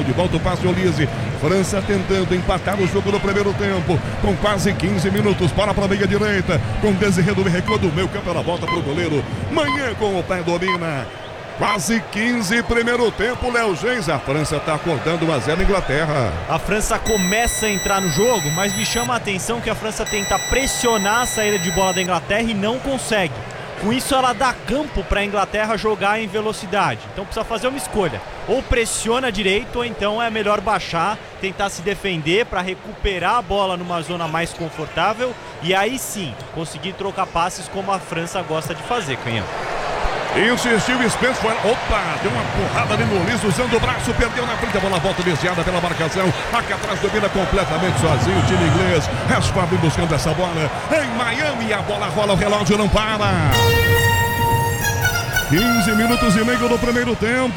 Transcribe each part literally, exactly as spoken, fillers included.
Carvajal de volta o passe Olise. França tentando empatar o jogo no primeiro tempo, com quase quinze minutos, bola para a meia direita, com Desirê do recua do meio campo, ela volta para o goleiro, Manhã com o pé domina, quase quinze primeiro tempo, Léo Gens, a França está acordando um a zero Inglaterra. A França começa a entrar no jogo, mas me chama a atenção que a França tenta pressionar a saída de bola da Inglaterra e não consegue. Com isso ela dá campo para a Inglaterra jogar em velocidade. Então precisa fazer uma escolha. Ou pressiona direito, ou então é melhor baixar, tentar se defender para recuperar a bola numa zona mais confortável. E aí sim, conseguir trocar passes como a França gosta de fazer, Canhão. Insistiu o Spence, foi... Opa, deu uma porrada ali no Olise, usando o braço, perdeu na frente, a bola volta desviada pela marcação, aqui atrás domina completamente sozinho o time inglês, Rashford buscando essa bola, em Miami, a bola rola, o relógio não para. quinze minutos e meio do primeiro tempo.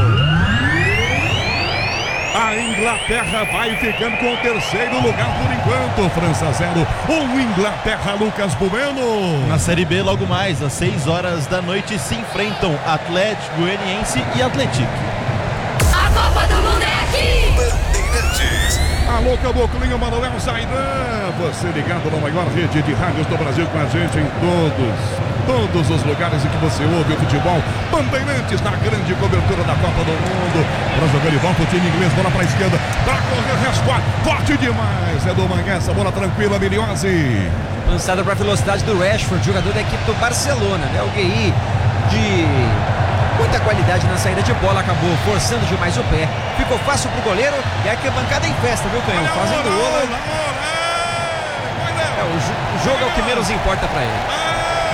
A Inglaterra vai ficando com o terceiro lugar por enquanto. França zero, um Inglaterra, Lucas Bueno. Na Série B, logo mais, às seis horas da noite, se enfrentam Atlético Goianiense e Atlético. A Copa do Mundo é aqui! Bandeirantes. Alô, Caboclinho, Manuel Zaidan. Você ligado na maior rede de rádios do Brasil com a gente em todos. Todos os lugares em que você ouve o futebol. Bandeirantes na grande cobertura da Copa do Mundo. Para jogar de volta o time inglês, bola para a esquerda. Para correr, Rashford, forte demais. É do Manhã, essa bola tranquila, Miliose. Lançada para a velocidade do Rashford, jogador da equipe do Barcelona, né? O G I de muita qualidade na saída de bola, acabou forçando demais o pé. Ficou fácil pro goleiro e a arquibancada em festa, viu, Canhão? Fazendo ola. É, o, o jogo é o que menos importa para ele.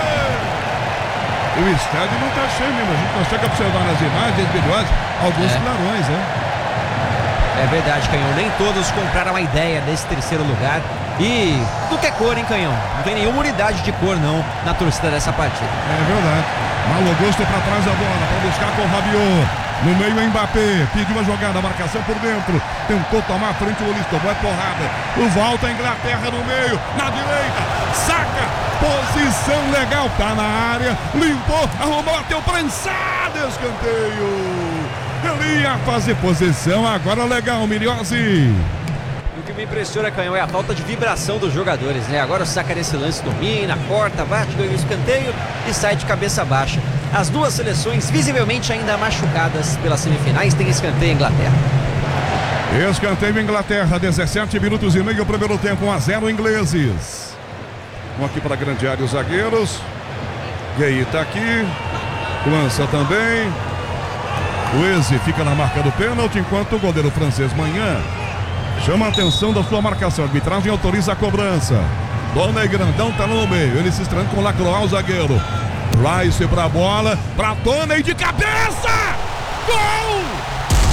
O estádio não está cheio mesmo, a gente consegue observar nas imagens videoas alguns é. clarões, né? É verdade, Canhão, nem todos compraram a ideia desse terceiro lugar. E do que é cor, hein, Canhão? Não tem nenhuma unidade de cor, não, na torcida dessa partida. É verdade. Malo Gosto para trás da bola, para buscar com o Rabiot. No meio, Mbappé, pediu uma jogada, marcação por dentro. Tentou tomar a frente o Olise, tomou a porrada. O volta a Inglaterra no meio, na direita, saca. Posição legal, tá na área, limpou, arrumou, bateu prensado, escanteio. Ele ia fazer posição, agora legal, Miliose. O que me impressiona, Canhão, é a falta de vibração dos jogadores, né? Agora o Saka nesse lance domina, corta, bate, ganha o escanteio e sai de cabeça baixa. As duas seleções visivelmente ainda machucadas pelas semifinais, tem escanteio Inglaterra. Escanteio Inglaterra, dezessete minutos e meio, primeiro tempo, um a zero ingleses. Vamos aqui para a grande área os zagueiros. Gay está aqui. Lança também. O Eze fica na marca do pênalti, enquanto o goleiro francês Manhã chama a atenção da sua marcação. A arbitragem autoriza a cobrança. Dona Grandão está no meio. Ele se estranha com o Lacroix, o zagueiro. Rice para a bola. Para Tony de cabeça! Gol!